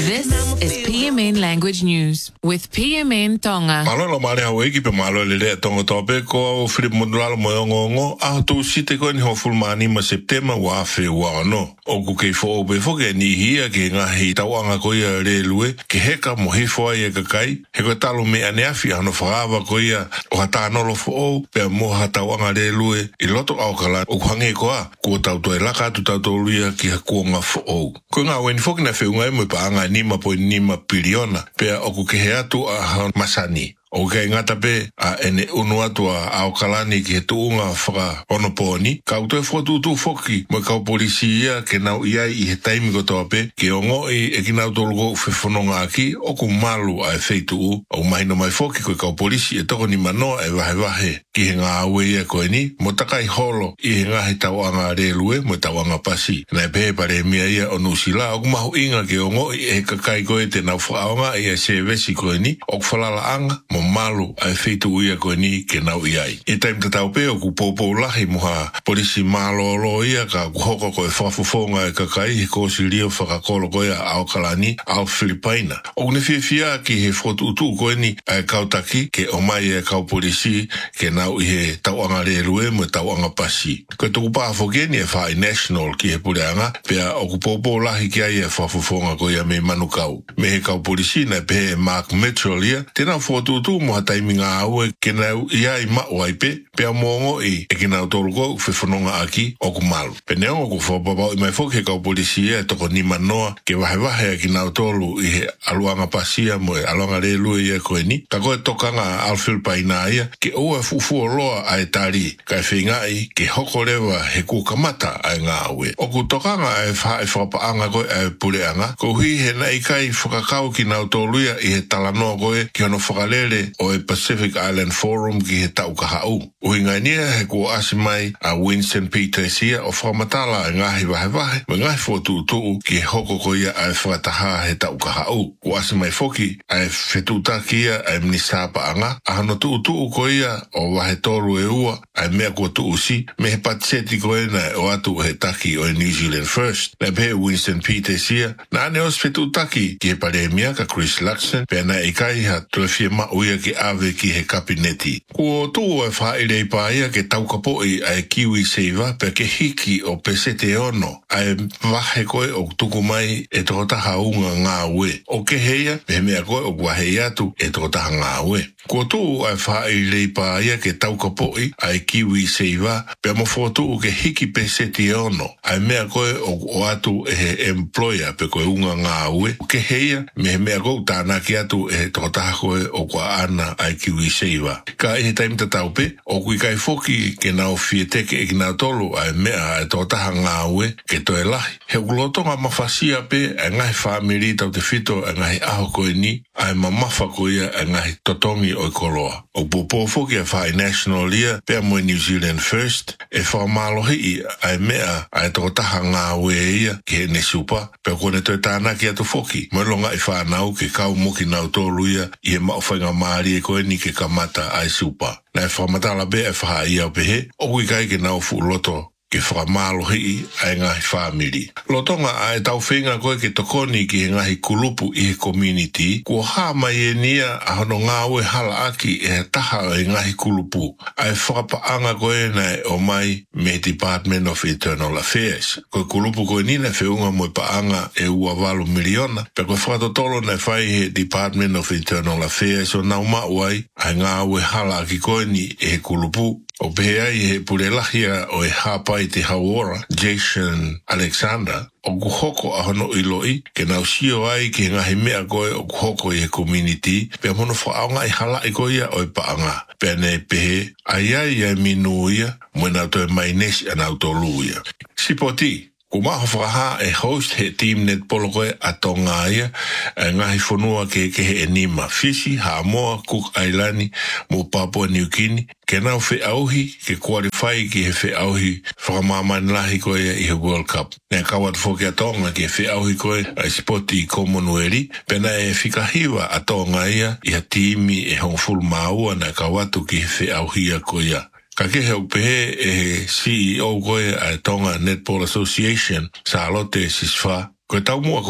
This is PMN Language News with PMN Tonga. Malo male hawe ki pe malo le tonga tope ko Philip Mudlalo moyongo a to site ko ni hofulmani ma September wa fe wa no o ku ke fo be fo ke ni hia ke nga hi tawanga ko ya le lue ke heka mo hi fo ye ka kai he ko talo me ane afi ano fava ko ya o hata no lo fo pe mo hata wanga le lue I loto au kala o hange ko a ko tau to la ka tu tau to luia ki ko nga fo ko nga wen fo na fe nga mo pa nga ni ma po ni ma piliona pe o ku ke hea tu a masani o ke ngata pe a ene unu atua au kalani ki he tuunga whaka onoponi ka uto e whotu tu foki mo ka polisia ke nau iai I he taimi ko toa pe ke ongo e ki nau tolgo whewhanonga aki o ku malu a e wheitu u o mahino mai foki ko ka polisi e toko ni manoa e wahe ki he ngā aue ia koe ni mo takai holo I he ngahi tawanga relue mo tawanga pasi na e pehe pare mia ia o nusila o ku mahu inga ke ongo e he kakai koe te nau whaaonga I e se vesi koe ni o ku whalala anga mo malu ai feitu ia koe ni ke nau iai. I taim tatau pe o ku popo lahi moha polisi malo lo ia ka kuhoko koe whafufonga e kakai he kōsi rio whakakolo koe a au kalani au Filipaina. O ne whiawhia ki he whotu utu koe ni ai kautaki ke o mai e kau polisi ke nau I he tauanga relue mo tauanga pasi. Koe tuku pāwhokeni e whai national ki he pureanga pea o ku popo lahi ki ai e whafufonga koe a me manukau. Me he kau polisi na pe Mark Mitchell ia tena whotu tu mo taimi ngā aue ke nau iai mao ai pe mongo e ke nau tolgo whewhanonga aki o ku malu. Pe neo ku whapapau I mai fok he kau polisia e toko ni manoa ke wahe ki nau tolu I he aluanga pasia mo e aluanga relue ia koe ni. Ka koe tokanga alfil paina ia ke oa fufu o loa ai tari ka e whingai ke hoko lewa he kukamata ai ngā aue. O ku tokanga e whapaanga koe ai pureanga ko hui he na ikai whakakau ki nau tolu ia I he talanoa koe ki ono whakalele o e Pacific Island Forum ki he tau kahau. Uhinga nia he ko asimai a Winston Peters ia o whamatala e ngahi wahe me ngahi whotu ki he hoko ko ia a e whataha he tau kahau. Ko asimai foki a e whetutaki ia a e mnisapa anga a hano tuu ko ia o wahe toru e ua a e mea kua si me he patseti ko e na o atu he taki o e New Zealand First. Na pe Winston Peters ia na ane os whetutaki ki he paremia ka Chris Luxon pe na e kai ha tuafia ma uia ki ave ki he kabineti. Ko tuu e whaile paia ke taukapoi a e Kiwi Saver pe ke hiki o pesete ono a e wahe koe o tuku mai e tokotaha unga ngā ue. O ke heia pe mea koe o kuahe atu e tokotaha ngā ue. Ko tuu e whaile paia ke taukapoi a e Kiwi Saver pe mo fotu ke hiki pesete ono a e mea koe o atu e he employer pe koe unga ngā ue. O ke heia me mea koe tāna ki atu e tokotaha koe o kua ana ai Kiwi Saver. Ka e taim tatau pe, o kui kai foki ke nau fieteke e ki nau tolu ai mea e totaha ngā ue ke toe lahi. He ulotonga mawhasia pe e ngahi whamiri tau te whito e ngahi aho koe ni ai mamafa koe ia e ngahi totongi o koloa. O popo foki e whai national ia pe mo New Zealand First e whamalohi I ai mea ai totaha ngā ue ia ke he ne supa pe kone toe tāna ki atu foki. Mwelonga I whanau ke kau moki nau tolu ia I he mawhainga maari e koe ni ke kamata ai supa. Na e whamatala be e whaha ia o pehe, o kui kai ke nau fu loto ke whakamalohi ai ngahi whamiri. Lotonga a e tau whenga koe ke tokoni ki he ngahi kulupu I he community, kua haa mai e nia a hono ngā ue hala aki e he taha o e ngahi kulupu. A e whakapaanga koe nei o mai me Department of Internal Affairs. Koe kulupu koe nina whiunga mo paanga e ua walu miliona, pe koe whakatotolo nei whai he Department of Internal Affairs o nau mauai ai ngā ue hala aki koe ni e he kulupu. O pehea I he purelahia o e hapai te hauora, Jason Alexander, o kuhoko a hono iloi, ke nau sio ai ki ngahi mea koe o kuhoko I he community, pe mono whaaonga I hala I koe ia o I paanga. Pe ne pehe, ai minu ia, mwena toi mai nesi anau tolu ia. Sipoti. Ko maho whakaha e host he team net polo koe a tonga ia e ngahi whanua ke he enima Fiji, Samoa, Cook Island mo Papua New Guinea ke nau whi auhi ke qualify ki he whi auhi whakamamani lahi koe I he World Cup. Nea kawat whoke a tonga ke whi auhi koe a spoti I Commonwealth pena e whikahiwa a tonga ia I ha tiimi e hongfulu maua na kawatu ki he whi auhi a koe ia. Ka ke he upehe e he CEO koe a Tonga Netball Association sa alote sisfa. Koe tau mua koe ni,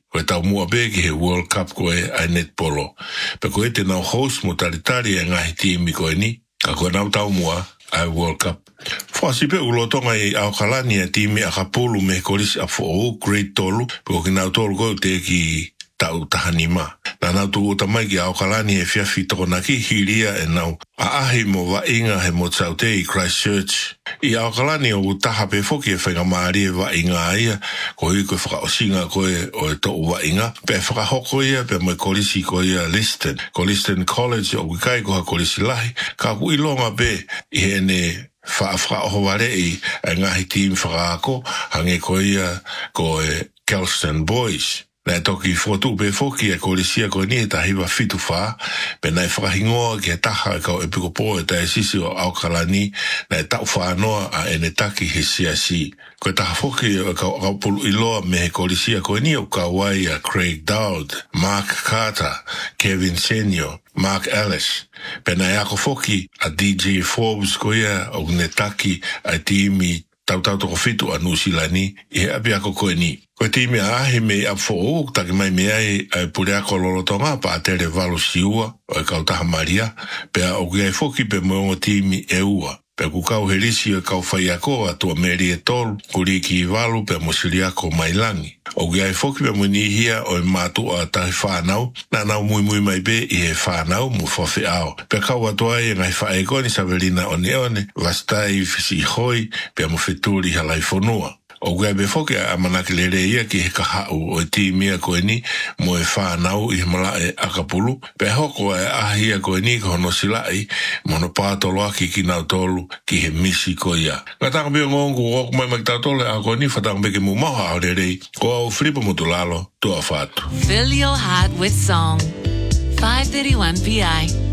Koe tau mua be ki he World Cup koe ai netpolo. Pe koe te nau host mo taritari e ngahi tiimi koe ni. Ka koe nau tau mua ai World Cup. Whasi pe ulotonga i Aukalani a tiimi a kapulu me kolisi a fo grade tolu. Pe koe nau tolu koe te ki tau tahanima. Na nau tu utamai ki Aukalani e fiafi toko na ki hiria e nau a ahi mo wa inga he mo tsaute i Christchurch. I Aukalani o utaha pe foki e whainga maari e wa inga aia, ko hui koe whakaosinga koe o e to'u wa inga, pe whakahoko ia pe mai kolisi koe ia Liston. Ko Liston College o wikai koha kolisi lahi, ka kui longa pe i hene whaka ware i a ngahi team whakaako, hange koe ia koe Kelston Boys. Nai toki fotu pe foki e kolisia koe ni e tahiwa fitu wha, pe nai whakahingoa ki e taha e kau e piko po e tae sisi o Aukalani, nai tau whaanoa a ene taki he siasi. Koe taha foki e kau pulu iloa me he kolisia koe ni o kawai a Craig Dowd, Mark Carter, Kevin Senior, Mark Ellis. Pe nai ako foki a DJ Forbes koe o netaki a tiimi tau toko fitu a Nusilani i he api ako koe ni. Koe tiimi a ahi me a fo taki mai mea ai pure ako lolotonga pa a tere valo siua o e kautaha maria, pe a oki ai foki pe moongo tiimi e ua. Pe ku kau helisi e kau whai ako a tua meri e tolu, kuri ki i valu pe mosili ako mailangi. Oki ai foki pe munihia o e matu a tahi whanau, na nau mui mai be i he whanau mu whawhi ao. Pe kau atua e ngai whae koni Savelina one, vastai fisi hoi pe mo wheturi halai whanua. O gai be foki a manaki lere ia ki he kahau o e tiimia koe ni mo e whanau i mala e akapulu. Pe hoko e ahia koe ni ka hono silai mono pātolo aki ki nau tolu ki he misi koe ia. Ngataka bia ngongu o kumai makitau tole a koe ni whataka beke mu maha au rerei ko au Filipa Motulalo tua whatu. Fill your heart with song. 531 PI.